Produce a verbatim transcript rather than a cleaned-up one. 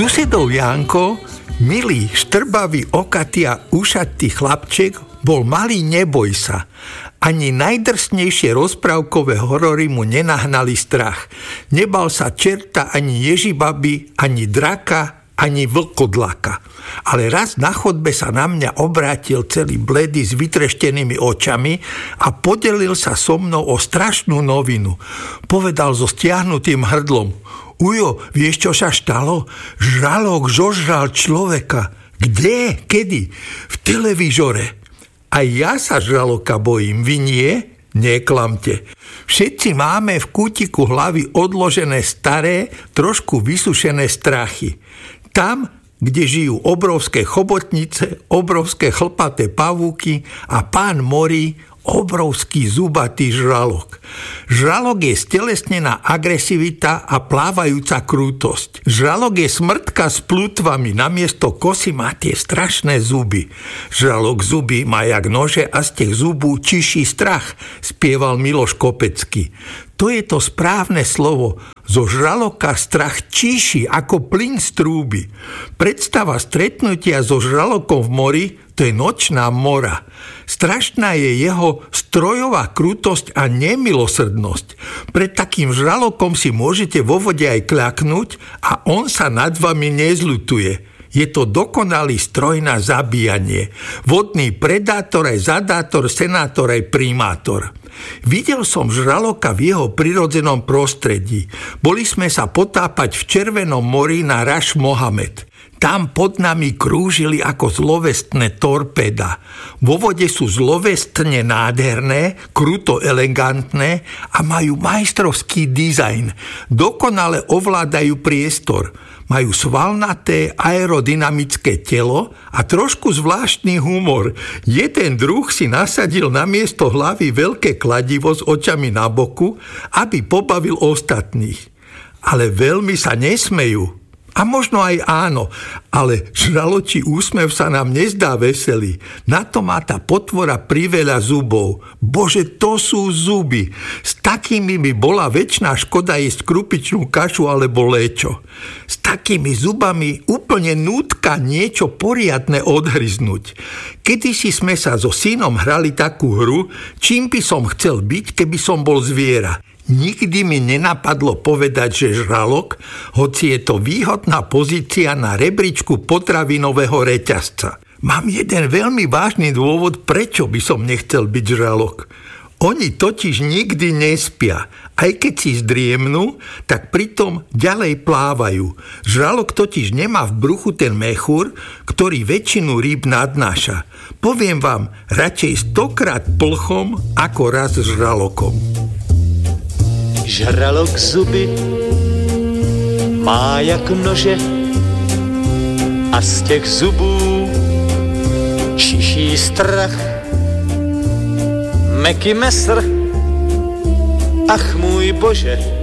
Susedov Janko, milý, štrbavý, okatý a ušatý chlapček, bol malý neboj sa. Ani najdrsnejšie rozprávkové horory mu nenahnali strach. Nebal sa čerta, ani ježibaby, ani draka, ani vlkodlaka. Ale raz na chodbe sa na mňa obrátil celý bledý s vytreštenými očami a podelil sa so mnou o strašnú novinu. Povedal so stiahnutým hrdlom: Ujo, vieš, čo sa stalo? Žralok zožral človeka. Kde? Kedy? V televízore. Aj ja sa žraloka bojím, vy nie? Neklamte. Všetci máme v kútiku hlavy odložené staré, trošku vysušené strachy. Tam, kde žijú obrovské chobotnice, obrovské chlpaté pavúky a pán morí, obrovský zubatý žralok. Žralok je stelesnená agresivita a plávajúca krútosť. Žralok je smrtka s plutvami, namiesto kosy má tie strašné zuby. Žralok zuby má jak nože a z tých zubú čiší strach, spieval Miloš Kopecký. To je to správne slovo. Zo žraloka strach číši ako plyn z trúby. Predstava stretnutia so žralokom v mori, to je nočná mora. Strašná je jeho strojová krutosť a nemilosrdnosť. Pred takým žralokom si môžete vo vode aj kľaknúť a on sa nad vami nezľutuje. Je to dokonalý stroj na zabíjanie. Vodný predátor, aj zadátor, senátor, aj primátor. Videl som žraloka v jeho prirodzenom prostredí. Boli sme sa potápať v Červenom mori na Raš Mohamed. Tam pod nami krúžili ako zlovestné torpéda. Vo vode sú zlovestne nádherné, kruto elegantné a majú majstrovský dizajn. Dokonale ovládajú priestor. Majú svalnaté aerodynamické telo a trošku zvláštny humor. Jeden druh si nasadil na miesto hlavy veľké kladivo s očami na boku, aby pobavil ostatných. Ale veľmi sa nesmejú. A možno aj áno, ale žraločí úsmev sa nám nezdá veselý. Na to má tá potvora priveľa zubov. Bože, to sú zuby. S takými by bola väčšiná škoda jesť krupičnú kašu alebo léčo. S takými zubami úplne nútka niečo poriadne odhryznúť. Kedysi sme sa so synom hrali takú hru, čím by som chcel byť, keby som bol zviera. Nikdy mi nenapadlo povedať, že žralok, hoci je to výhodná pozícia na rebríčku potravinového reťazca. Mám jeden veľmi vážny dôvod, prečo by som nechcel byť žralok. Oni totiž nikdy nespia. Aj keď si zdriemnú, tak pritom ďalej plávajú. Žralok totiž nemá v bruchu ten mechúr, ktorý väčšinu rýb nadnáša. Poviem vám, radšej stokrát plchom, ako raz žralokom. Žralok zuby má jak nože a z těch zubů čiší strach. Meky mesr, ach můj Bože,